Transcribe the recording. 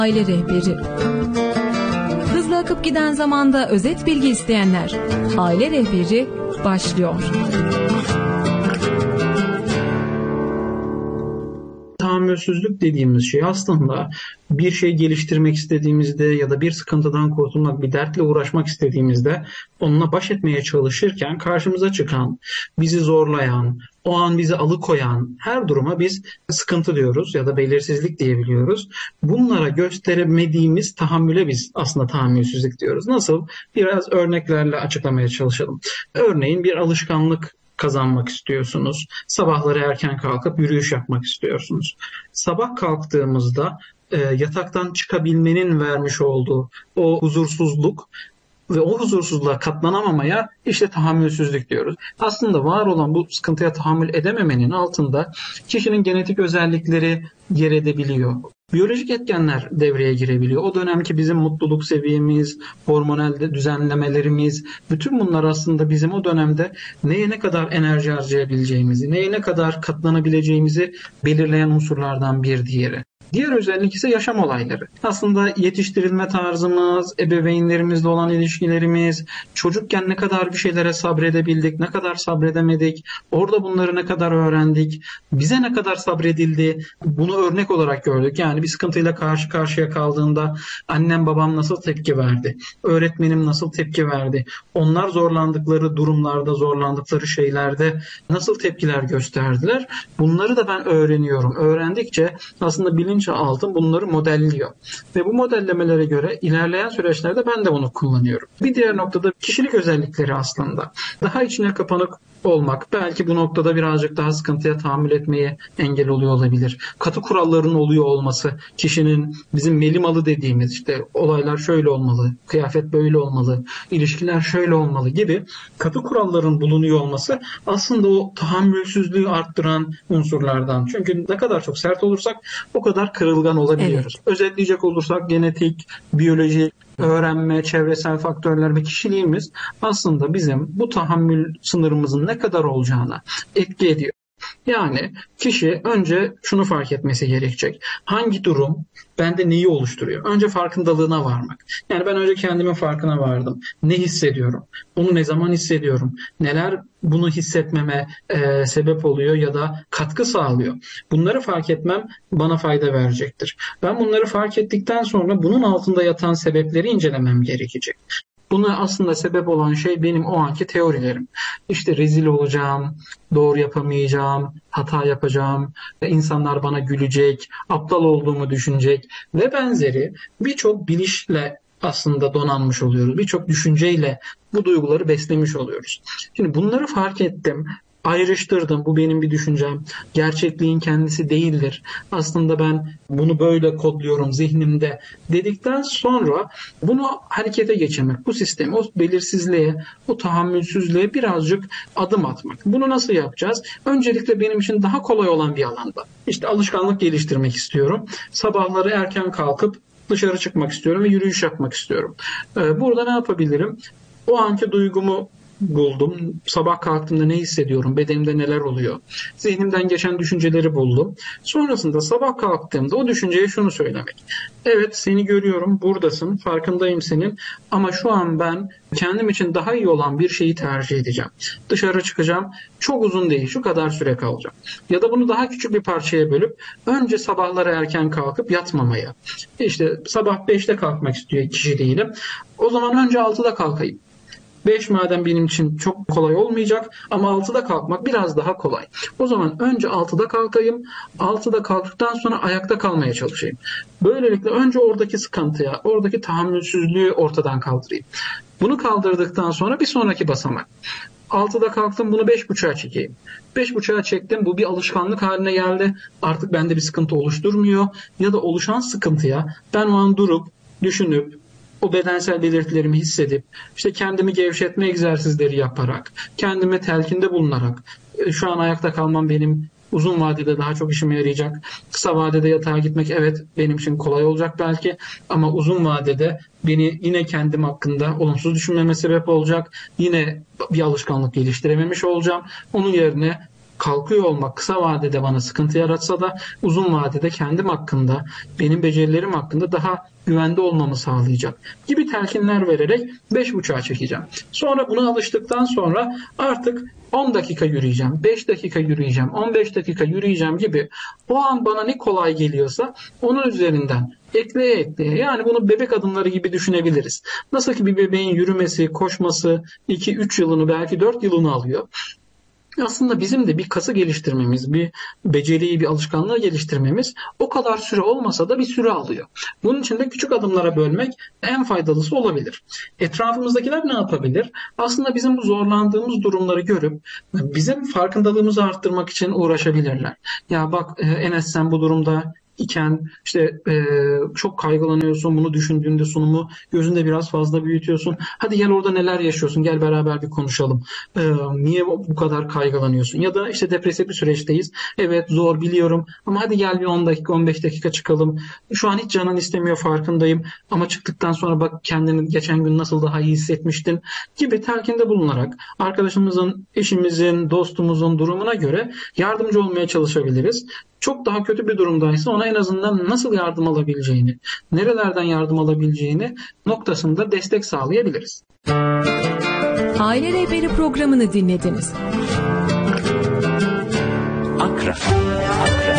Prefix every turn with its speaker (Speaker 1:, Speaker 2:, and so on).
Speaker 1: Aile rehberi. Hızla akıp giden zamanda özet bilgi isteyenler. Aile rehberi başlıyor.
Speaker 2: Tahammülsüzlük dediğimiz şey aslında bir şey geliştirmek istediğimizde ya da bir sıkıntıdan kurtulmak, bir dertle uğraşmak istediğimizde onunla baş etmeye çalışırken karşımıza çıkan, bizi zorlayan, o an bizi alıkoyan her duruma biz sıkıntı diyoruz ya da belirsizlik diyebiliyoruz. Bunlara gösteremediğimiz tahammüle biz aslında tahammülsüzlük diyoruz. Nasıl? Biraz örneklerle açıklamaya çalışalım. Örneğin bir alışkanlık kazanmak istiyorsunuz. Sabahları erken kalkıp yürüyüş yapmak istiyorsunuz. Sabah kalktığımızda yataktan çıkabilmenin vermiş olduğu o huzursuzluk ve o huzursuzluğa katlanamamaya işte tahammülsüzlük diyoruz. Aslında var olan bu sıkıntıya tahammül edememenin altında kişinin genetik özellikleri yer edebiliyor. Biyolojik etkenler devreye girebiliyor. O dönemki bizim mutluluk seviyemiz, hormonal düzenlemelerimiz, bütün bunlar aslında bizim o dönemde neye ne kadar enerji harcayabileceğimizi, neye ne kadar katlanabileceğimizi belirleyen unsurlardan bir diğeri. Diğer özellik ise yaşam olayları. Aslında yetiştirilme tarzımız, ebeveynlerimizle olan ilişkilerimiz, çocukken ne kadar bir şeylere sabredebildik, ne kadar sabredemedik, orada bunları ne kadar öğrendik, bize ne kadar sabredildi, bunu örnek olarak gördük. Yani bir sıkıntıyla karşı karşıya kaldığında annem babam nasıl tepki verdi, öğretmenim nasıl tepki verdi, onlar zorlandıkları durumlarda, zorlandıkları şeylerde nasıl tepkiler gösterdiler, bunları da ben öğreniyorum. Öğrendikçe aslında bilinçaltım bunları modelliyor. Ve bu modellemelere göre ilerleyen süreçlerde ben de bunu kullanıyorum. Bir diğer noktada kişilik özellikleri aslında. Daha içine kapanık olmak belki bu noktada birazcık daha sıkıntıya tahammül etmeye engel oluyor olabilir. Katı kuralların oluyor olması, kişinin bizim melimalı dediğimiz işte olaylar şöyle olmalı, kıyafet böyle olmalı, ilişkiler şöyle olmalı gibi katı kuralların bulunuyor olması aslında o tahammülsüzlüğü arttıran unsurlardan. Çünkü ne kadar çok sert olursak o kadar kırılgan olabiliyoruz. Evet. Özetleyecek olursak genetik, biyoloji, öğrenme, çevresel faktörler ve kişiliğimiz aslında bizim bu tahammül sınırımızın ne kadar olacağına etki ediyor. Yani kişi önce şunu fark etmesi gerekecek. Hangi durum bende neyi oluşturuyor? Önce farkındalığına varmak. Yani ben önce kendimin farkına vardım. Ne hissediyorum? Bunu ne zaman hissediyorum? Neler bunu hissetmeme sebep oluyor ya da katkı sağlıyor? Bunları fark etmem bana fayda verecektir. Ben bunları fark ettikten sonra bunun altında yatan sebepleri incelemem gerekecek. Buna aslında sebep olan şey benim o anki teorilerim. İşte rezil olacağım, doğru yapamayacağım, hata yapacağım, insanlar bana gülecek, aptal olduğumu düşünecek ve benzeri birçok bilişle aslında donanmış oluyoruz. Birçok düşünceyle bu duyguları beslemiş oluyoruz. Şimdi bunları fark ettim. Ayrıştırdım. Bu benim bir düşüncem. Gerçekliğin kendisi değildir. Aslında ben bunu böyle kodluyorum zihnimde dedikten sonra bunu harekete geçirmek. Bu sistemi, o belirsizliğe, o tahammülsüzlüğe birazcık adım atmak. Bunu nasıl yapacağız? Öncelikle benim için daha kolay olan bir alanda. İşte alışkanlık geliştirmek istiyorum. Sabahları erken kalkıp dışarı çıkmak istiyorum ve yürüyüş yapmak istiyorum. Burada ne yapabilirim? O anki duygumu buldum. Sabah kalktığımda ne hissediyorum? Bedenimde neler oluyor? Zihnimden geçen düşünceleri buldum. Sonrasında sabah kalktığımda o düşünceye şunu söylemek. Evet, seni görüyorum, buradasın, farkındayım senin ama şu an ben kendim için daha iyi olan bir şeyi tercih edeceğim. Dışarı çıkacağım, çok uzun değil, şu kadar süre kalacağım. Ya da bunu daha küçük bir parçaya bölüp önce sabahları erken kalkıp yatmamaya. İşte sabah 5'te kalkmak istiyor kişi değilim. O zaman önce 6'da kalkayım. 5 madem benim için çok kolay olmayacak ama 6'da kalkmak biraz daha kolay. O zaman önce 6'da kalkayım. 6'da kalktıktan sonra ayakta kalmaya çalışayım. Böylelikle önce oradaki sıkıntıya, oradaki tahammülsüzlüğü ortadan kaldırayım. Bunu kaldırdıktan sonra bir sonraki basamak. 6'da kalktım, bunu 5.30'a çekeyim. 5.30'a çektim, bu bir alışkanlık haline geldi. Artık bende bir sıkıntı oluşturmuyor. Ya da oluşan sıkıntıya ben o an durup, düşünüp, o bedensel belirtilerimi hissedip, işte kendimi gevşetme egzersizleri yaparak, kendime telkinde bulunarak, şu an ayakta kalmam benim uzun vadede daha çok işime yarayacak. Kısa vadede yatağa gitmek evet benim için kolay olacak belki ama uzun vadede beni yine kendim hakkında olumsuz düşünmeme sebep olacak. Yine bir alışkanlık geliştirememiş olacağım. Onun yerine kalkıyor olmak kısa vadede bana sıkıntı yaratsa da uzun vadede kendim hakkında, benim becerilerim hakkında daha güvende olmamı sağlayacak gibi telkinler vererek 5.5'a çekeceğim. Sonra buna alıştıktan sonra artık 10 dakika yürüyeceğim, 5 dakika yürüyeceğim, 15 dakika yürüyeceğim gibi o an bana ne kolay geliyorsa onun üzerinden ekleye ekleye, yani bunu bebek adımları gibi düşünebiliriz. Nasıl ki bir bebeğin yürümesi, koşması 2-3 yılını, belki 4 yılını alıyor. Aslında bizim de bir kası geliştirmemiz, bir beceriyi, bir alışkanlığı geliştirmemiz o kadar süre olmasa da bir süre alıyor. Bunun için de küçük adımlara bölmek en faydalısı olabilir. Etrafımızdakiler ne yapabilir? Aslında bizim bu zorlandığımız durumları görüp bizim farkındalığımızı arttırmak için uğraşabilirler. Ya bak Enes, sen bu durumda iken işte çok kaygılanıyorsun, bunu düşündüğünde sunumu gözünde biraz fazla büyütüyorsun. Hadi gel, orada neler yaşıyorsun, gel beraber bir konuşalım. Niye bu kadar kaygılanıyorsun? Ya da işte depresif bir süreçteyiz. Evet, zor biliyorum ama hadi gel bir 10 dakika 15 dakika çıkalım. Şu an hiç canın istemiyor, farkındayım ama çıktıktan sonra bak kendini geçen gün nasıl daha iyi hissetmiştin gibi telkinde bulunarak arkadaşımızın, eşimizin, dostumuzun durumuna göre yardımcı olmaya çalışabiliriz. Çok daha kötü bir durumdaysa ona en azından nasıl yardım alabileceğini, nerelerden yardım alabileceğini noktasında destek sağlayabiliriz.
Speaker 1: Aile Rehberi programını dinlediniz.
Speaker 3: Akra.